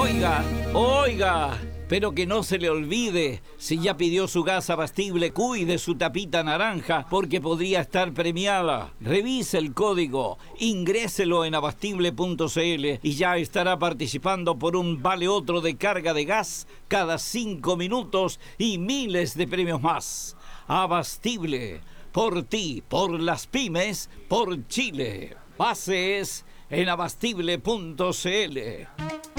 Oiga, oiga, pero que no se le olvide, si ya pidió su gas Abastible, cuide su tapita naranja porque podría estar premiada. Revise el código, ingréselo en abastible.cl y ya estará participando por un vale otro de carga de gas cada 5 minutos y miles de premios más. Abastible, por ti, por las pymes, por Chile. Bases en abastible.cl.